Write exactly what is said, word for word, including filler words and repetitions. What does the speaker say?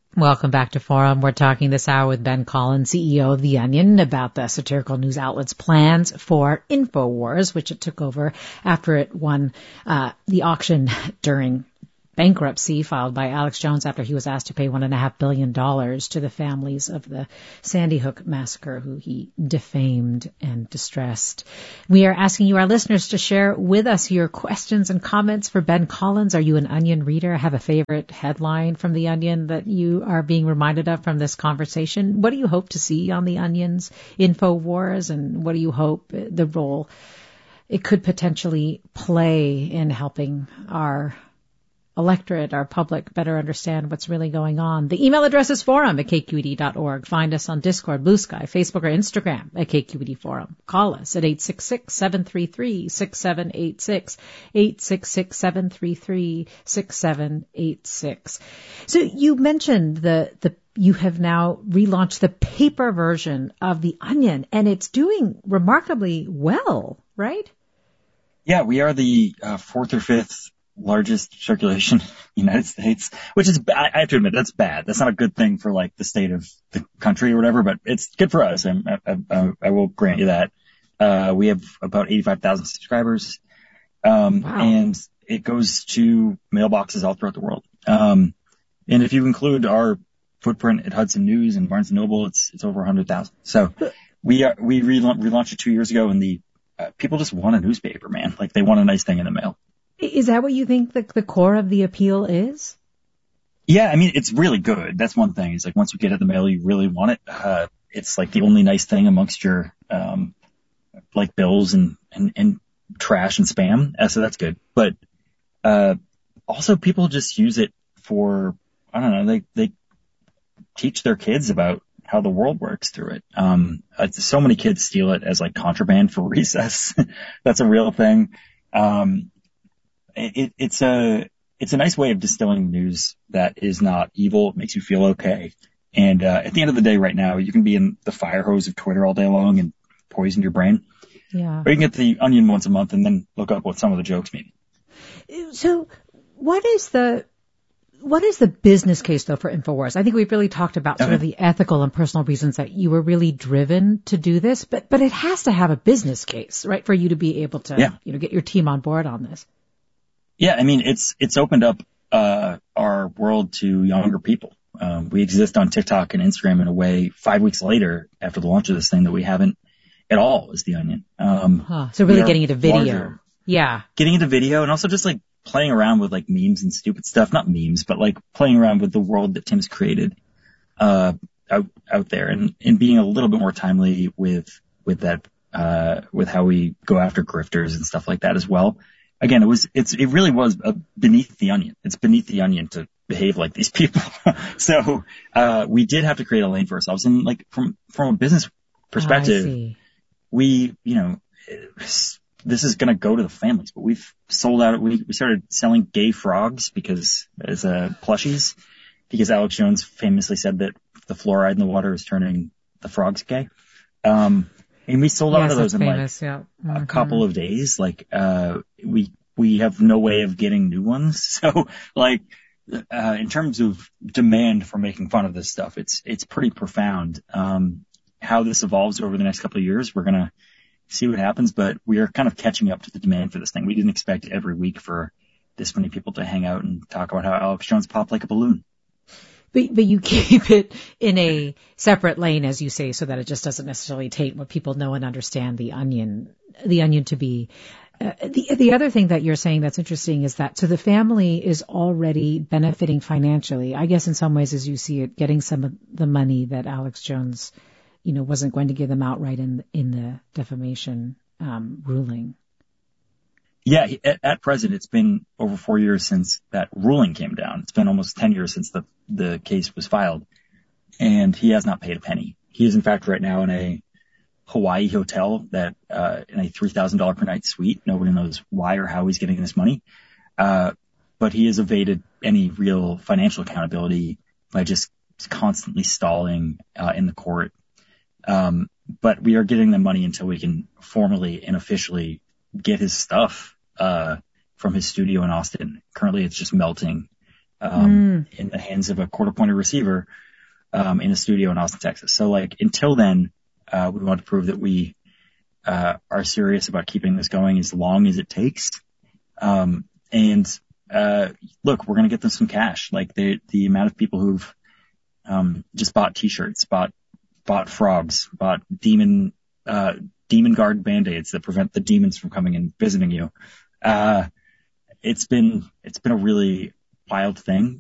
Welcome back to Forum. We're talking this hour with Ben Collins, C E O of The Onion, about the satirical news outlet's plans for InfoWars, which it took over after it won uh, the auction during bankruptcy filed by Alex Jones after he was asked to pay one and a half billion dollars to the families of the Sandy Hook massacre who he defamed and distressed. We are asking you, our listeners, to share with us your questions and comments for Ben Collins. Are you an Onion reader? Have a favorite headline from The Onion that you are being reminded of from this conversation? What do you hope to see on The Onion's InfoWars, and what do you hope the role it could potentially play in helping our electorate, our public, better understand what's really going on? The email address is forum at k q e d dot org. Find us on Discord, Blue Sky, Facebook, or Instagram at K Q E D Forum. Call us at eight six six, seven three three, six seven eight six, eight six six, seven three three, six seven eight six. So you mentioned the, the, you have now relaunched the paper version of The Onion, and it's doing remarkably well, right? Yeah, we are the uh, fourth or fifth largest circulation in the United States, which is, I have to admit, that's bad. That's not a good thing for like the state of the country or whatever, but it's good for us. I, I, I will grant you that. Uh, we have about eighty-five thousand subscribers. Um, wow. And it goes to mailboxes all throughout the world. Um, and if you include our footprint at Hudson News and Barnes and Noble, it's, it's over one hundred thousand. So we are, we relaunched it two years ago, and the, uh, people just want a newspaper, man. Like they want a nice thing in the mail. Is that what you think the, the core of the appeal is? Yeah, I mean, it's really good. That's one thing. It's like once you get it in the mail, you really want it. Uh, it's like the only nice thing amongst your, um, like bills and, and, and trash and spam. Uh, so that's good. But, uh, also people just use it for, I don't know, they, they teach their kids about how the world works through it. Um, uh, so many kids steal it as like contraband for recess. That's a real thing. Um, It, it's a it's a nice way of distilling news that is not evil. It makes you feel okay. And uh, at the end of the day, right now, you can be in the fire hose of Twitter all day long and poison your brain. Yeah. Or you can get the Onion once a month and then look up what some of the jokes mean. So, what is the what is the business case though for InfoWars? I think we've really talked about sort okay. of the ethical and personal reasons that you were really driven to do this, but but it has to have a business case, right, for you to be able to yeah. you know get your team on board on this. Yeah, I mean, it's, it's opened up, uh, our world to younger people. Um, we exist on TikTok and Instagram in a way five weeks later after the launch of this thing that we haven't at all as The Onion. Um, huh. So really getting into video. Larger. Yeah. Getting into video and also just like playing around with like memes and stupid stuff. Not memes, but like playing around with the world that Tim's created, uh, out, out there and, and being a little bit more timely with, with that, uh, with how we go after grifters and stuff like that as well. Again, it was, it's, it really was uh, beneath the onion. It's beneath the onion to behave like these people. so, uh, we did have to create a lane for ourselves. And like from, from a business perspective, oh, we, you know, this is going to go to the families, but we've sold out. We, we started selling gay frogs because as, uh, plushies, because Alex Jones famously said that the fluoride in the water is turning the frogs gay. Um, And we sold out yes, of those in famous, like yeah. mm-hmm. a couple of days. Like, uh, we, we have no way of getting new ones. So like, uh, in terms of demand for making fun of this stuff, it's, it's pretty profound. Um, how this evolves over the next couple of years, we're going to see what happens, but we are kind of catching up to the demand for this thing. We didn't expect every week for this many people to hang out and talk about how Alex Jones popped like a balloon. But, but you keep it in a separate lane, as you say, so that it just doesn't necessarily taint what people know and understand the onion, the onion to be. Uh, the, the other thing that you're saying that's interesting is that, so the family is already benefiting financially, I guess in some ways as you see it, getting some of the money that Alex Jones, you know, wasn't going to give them outright in, in the defamation, um, ruling. Yeah, at, at present, it's been over four years since that ruling came down. It's been almost ten years since the, the case was filed, and he has not paid a penny. He is, in fact, right now in a Hawaii hotel that, uh, in a three thousand dollars per night suite. Nobody knows why or how he's getting this money. Uh, but he has evaded any real financial accountability by just constantly stalling, uh, in the court. Um, but we are getting the money until we can formally and officially get his stuff, uh, from his studio in Austin. Currently it's just melting um, Mm. in the hands of a quarter pointer receiver, um, in a studio in Austin, Texas. So like until then, uh, we want to prove that we, uh, are serious about keeping this going as long as it takes. Um, and, uh, look, we're going to get them some cash. Like the, the amount of people who've, um, just bought t-shirts, bought, bought frogs, bought demon, uh, demon guard band-aids that prevent the demons from coming and visiting you. Uh, it's been, it's been a really wild thing.